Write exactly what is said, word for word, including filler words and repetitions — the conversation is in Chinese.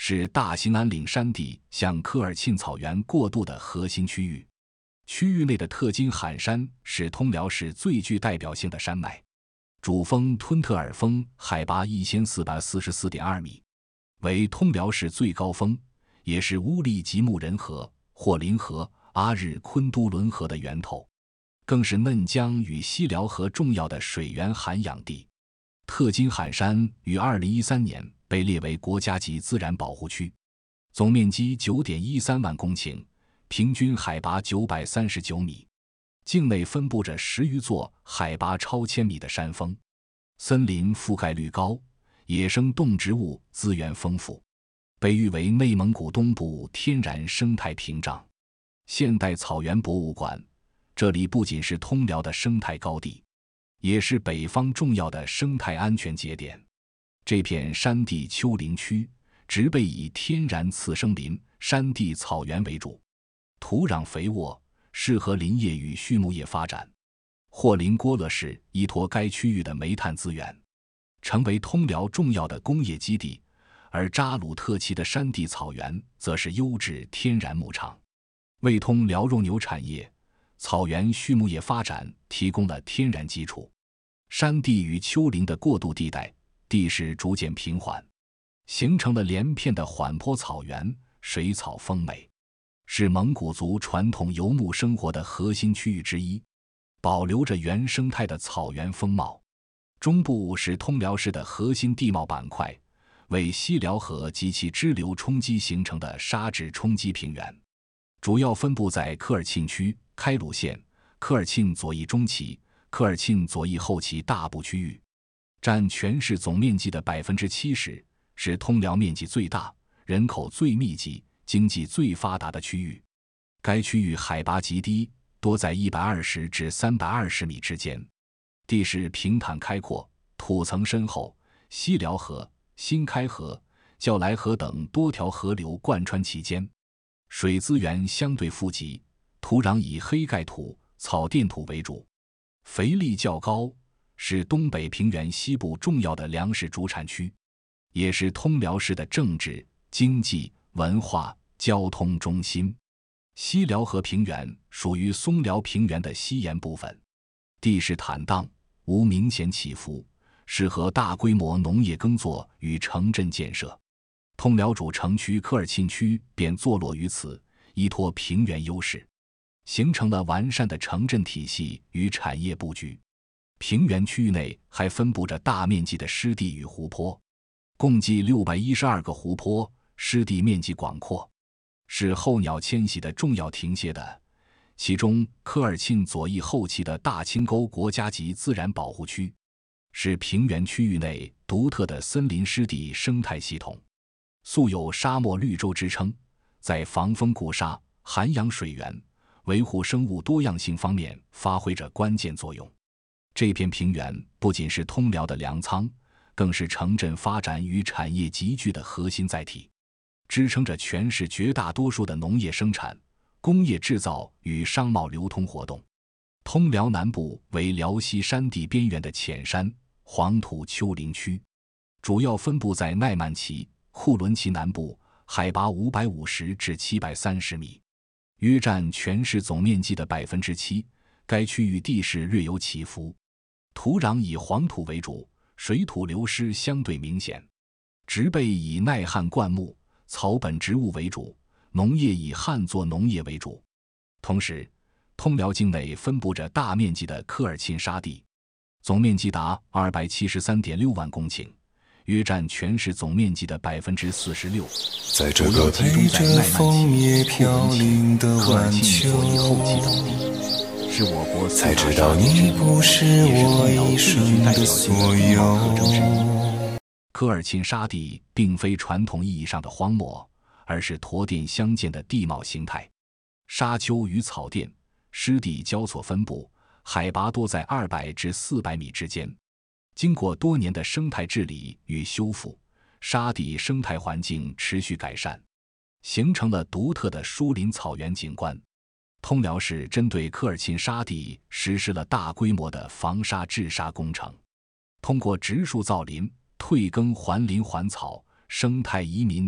是大兴安岭山地向科尔沁草原过渡的核心区域。区域内的特金罕山是通辽市最具代表性的山脉，主峰吞特尔峰海拔一千四百四十四点二米，为通辽市最高峰，也是乌力吉木仁河、霍林河、阿日昆都伦河的源头，更是嫩江与西辽河重要的水源涵养地。特金罕山于二零一三年被列为国家级自然保护区，总面积 九点一三万公顷，平均海拔九百三十九米，境内分布着十余座海拔超千米的山峰，森林覆盖率高，野生动植物资源丰富，被誉为内蒙古东部天然生态屏障。现代草原博物馆，这里不仅是通辽的生态高地，也是北方重要的生态安全节点。这片山地丘陵区植被以天然次生林、山地草原为主，土壤肥沃，适合林业与畜牧业发展。霍林郭勒市依托该区域的煤炭资源，成为通辽重要的工业基地，而扎鲁特旗的山地草原则是优质天然牧场，为通辽肉牛产业、草原畜牧业发展提供了天然基础。山地与丘陵的过渡地带，地势逐渐平缓，形成了连片的缓坡草原，水草丰美，是蒙古族传统游牧生活的核心区域之一，保留着原生态的草原风貌。中部是通辽市的核心地貌板块，为西辽河及其支流冲积形成的沙质冲积平原，主要分布在科尔沁区、开鲁县、科尔沁左翼中旗、科尔沁左翼后旗大部区域，占全市总面积的 百分之七十， 是通辽面积最大、人口最密集、经济最发达的区域。该区域海拔极低，多在一百二十至三百二十米之间，地势平坦开阔，土层深厚，西辽河、新开河、叫来河等多条河流贯穿其间，水资源相对富集，土壤以黑盖土、草甸土为主，肥力较高，是东北平原西部重要的粮食主产区，也是通辽市的政治、经济、文化、交通中心。西辽河平原属于松辽平原的西沿部分，地势坦荡，无明显起伏，适合大规模农业耕作与城镇建设。通辽主城区科尔沁区便坐落于此，依托平原优势，形成了完善的城镇体系与产业布局。平原区域内还分布着大面积的湿地与湖泊，共计六百一十二个湖泊，湿地面积广阔，是候鸟迁徙的重要停歇的。其中科尔沁左翼后旗的大青沟国家级自然保护区，是平原区域内独特的森林湿地生态系统，素有沙漠绿洲之称，在防风固沙、涵养水源、维护生物多样性方面发挥着关键作用。这片平原不仅是通辽的粮仓，更是城镇发展与产业集聚的核心载体，支撑着全市绝大多数的农业生产、工业制造与商贸流通活动。通辽南部为辽西山地边缘的浅山、黄土丘陵区，主要分布在奈曼旗、库伦旗南部，海拔五百五十至七百三十米，约占全市总面积的 百分之七。 该区域地势略有起伏，土壤以黄土为主，水土流失相对明显，植被以耐旱灌木、草本植物为主，农业以旱作农业为主。同时，通辽境内分布着大面积的科尔沁沙地，总面积达 二百七十三点六万公顷，约占全市总面积的 百分之四十六。 在这个陪着枫叶飘零的晚秋， 是我国才知道你不是我一生的所有。 科尔沁沙地并非传统意义上的荒漠，而是驼甸相间的地貌形态，沙丘与草甸、湿地交错分布，海拔多在二百至四百米之间。经过多年的生态治理与修复，沙地生态环境持续改善，形成了独特的疏林草原景观。通辽市针对科尔沁沙地实施了大规模的防沙治沙工程，通过植树造林、退耕还林还草、生态移民